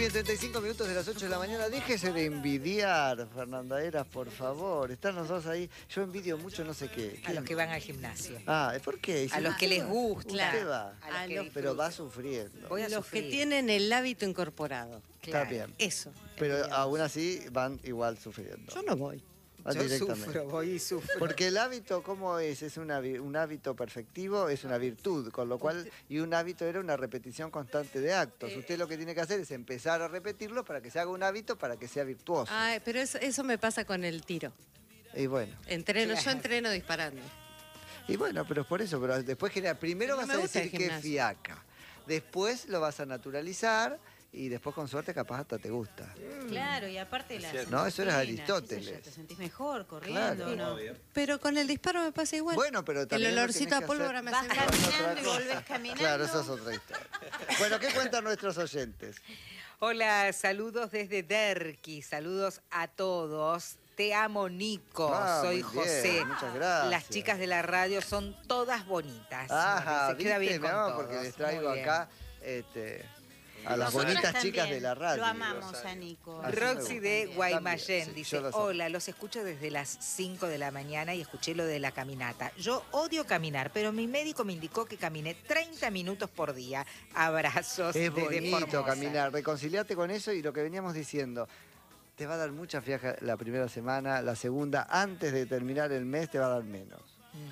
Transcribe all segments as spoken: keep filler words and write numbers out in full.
y treinta y cinco minutos de las ocho de la mañana. Déjese de envidiar, Fernanda Eras, por favor. Están los dos ahí. Yo envidio mucho no sé qué. A los que van al gimnasio. Ah, ¿por qué? A los que les gusta. Usted va, A los que pero va sufriendo. Voy a los sufrir. que tienen el hábito incorporado. Está Claro. bien. Eso. Pero envidiamos. aún así van igual sufriendo. Yo no voy. Van Yo directamente. sufro, voy y sufro. Porque el hábito, ¿cómo es? Es una, vi- un hábito perfectivo, es una virtud, con lo cual, y un hábito era una repetición constante de actos. Usted lo que tiene que hacer es empezar a repetirlo para que se haga un hábito, para que sea virtuoso. Ay, pero eso, eso me pasa con el tiro. Y bueno, Entreno, Claro. yo entreno disparando. y bueno, pero es por eso, pero después genera, primero No vas me a gusta decir el que es gimnasio. fiaca, después lo vas a naturalizar y después con suerte capaz hasta te gusta. Claro, y aparte las No, eso era endorfinas, Aristóteles. qué sé yo, te sentís mejor corriendo, Claro. ¿no? Pero con el disparo me pasa igual. Bueno, pero también el lo olorcito tenés a que pólvora hacer- me Vas hace mal. caminando otra y cosa. volvés caminando. Claro, eso es otra historia. Bueno, ¿qué cuentan nuestros oyentes? Hola, saludos desde Derqui, saludos a todos. Te amo, Nico. Ah, Soy muy bien, José. muchas gracias. Las chicas de la radio son todas bonitas. Ajá, Se queda ¿viste, bien mi con amor? todos. Porque les traigo Muy bien. acá este, a las Nosotras bonitas también chicas de la radio. Lo amamos a Nico. Así me Roxy gusta. de También. Guaymallén Sí, dice, yo los amo. hola, los escucho desde las cinco de la mañana y escuché lo de la caminata. Yo odio caminar, pero mi médico me indicó que camine treinta minutos por día. Abrazos Es desde bonito Formosa. caminar, reconciliate con eso y lo que veníamos diciendo. Te va a dar mucha fiaca la primera semana, la segunda, antes de terminar el mes te va a dar menos.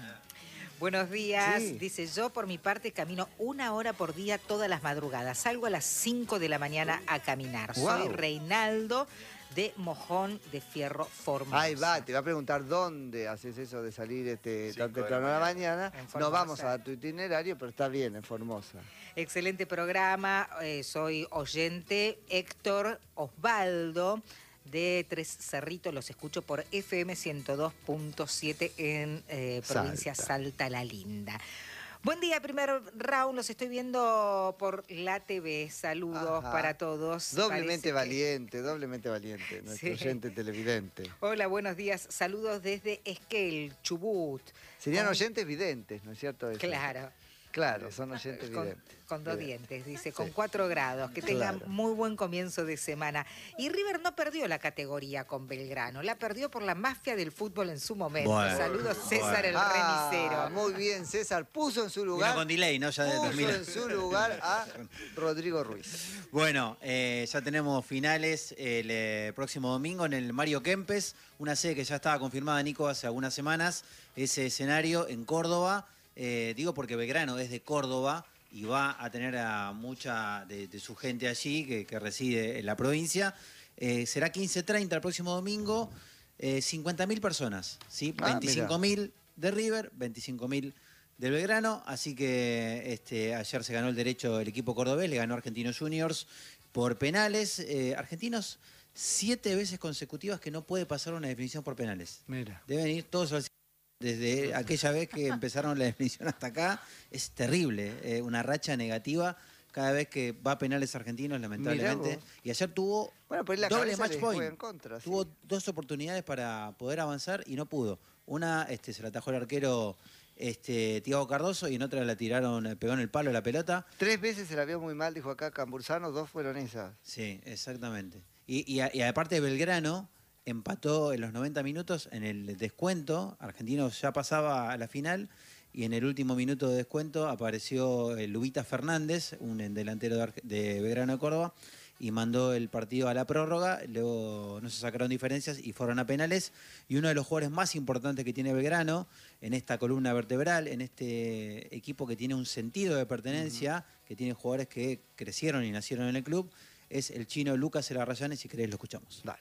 Buenos días, Sí. dice yo por mi parte camino una hora por día todas las madrugadas. Salgo a las cinco de la mañana a caminar. Soy Guau. Reinaldo de Mojón de Fierro Formosa. Ahí va, te va a preguntar dónde haces eso de salir este, tan Cinco de la temprano a la mañana. En No Formosa. vamos a dar tu itinerario, pero está bien, en Formosa. Excelente programa, eh, soy oyente Héctor Osvaldo de Tres Cerritos, los escucho por F M ciento dos punto siete en eh, provincia Salta. Salta la Linda. Buen día, primer round, los estoy viendo por la T V, saludos Ajá. para todos. Doblemente Parece que- valiente, doblemente valiente, nuestro Sí. oyente televidente. Hola, buenos días, saludos desde Esquel, Chubut. Serían Con- oyentes videntes, ¿no es cierto? eso? Claro. Claro, son oyentes Con, videntes. con dos Bien. dientes, dice, con Sí. cuatro grados. Que tengan Claro. muy buen comienzo de semana. Y River no perdió la categoría con Belgrano, la perdió por la mafia del fútbol en su momento. Bueno, Saludos, César el Ah, remisero. muy bien, César. Puso en su Vino lugar, con delay, ¿no? Ya de puso termina. en su lugar a Rodrigo Ruiz. Bueno, eh, ya tenemos finales el eh, próximo domingo en el Mario Kempes, una sede que ya estaba confirmada, Nico, hace algunas semanas. Ese escenario en Córdoba, eh, digo porque Belgrano es de Córdoba y va a tener a mucha de, de su gente allí que, que reside en la provincia. Eh, será quince treinta el próximo domingo, eh, cincuenta mil personas, ¿sí? Ah, veinticinco mil de River, veinticinco mil del Belgrano, así que este, ayer se ganó el derecho el equipo cordobés, le ganó a Argentinos Juniors por penales. Eh, Argentinos, siete veces consecutivas que no puede pasar una definición por penales. Mira. Deben ir todos al desde aquella vez que empezaron la definición hasta acá. Es terrible, eh, una racha negativa cada vez que va a penales argentinos, lamentablemente. vos. Y ayer tuvo Bueno, por ahí la doble cabeza match les point. juega en contra, sí. Tuvo dos oportunidades para poder avanzar y no pudo. Una este, se la atajó el arquero este, Thiago Cardoso y en otra la tiraron, eh, pegó en el palo la pelota. Tres veces se la vio muy mal, dijo acá Cambursano, dos fueron esas. Sí, exactamente. Y, y, a- y aparte Belgrano empató en los noventa minutos en el descuento. Argentinos ya pasaba a la final y en el último minuto de descuento apareció eh, Lubita Fernández, un eh, delantero de, Arge- de Belgrano de Córdoba, y mandó el partido a la prórroga. Luego no se sacaron diferencias y fueron a penales. Y uno de los jugadores más importantes que tiene Belgrano en esta columna vertebral, en este equipo que tiene un sentido de pertenencia, que tiene jugadores que crecieron y nacieron en el club, es el chino Lucas Elarrayán, y si querés lo escuchamos. Dale.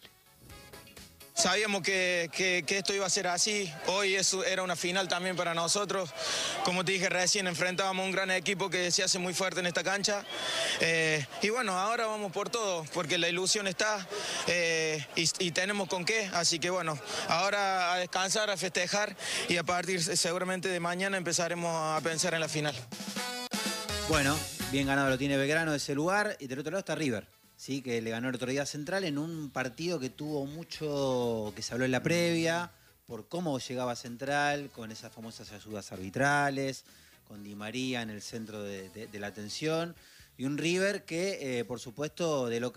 Sabíamos que, que- que esto iba a ser así. Hoy eso era una final también para nosotros. Como te dije recién, enfrentábamos a un gran equipo que se hace muy fuerte en esta cancha. Eh, y bueno, ahora vamos por todo, porque la ilusión está eh, y, y tenemos con qué. Así que bueno, ahora a descansar, a festejar y a partir seguramente de mañana empezaremos a pensar en la final. Bueno, bien ganado lo tiene Belgrano de ese lugar. Y del otro lado está River, ¿sí? Que le ganó el otro día a Central en un partido que tuvo mucho, que se habló en la previa, por cómo llegaba Central, con esas famosas ayudas arbitrales, con Di María en el centro de, de- de la atención. Y un River que, eh, por supuesto, de local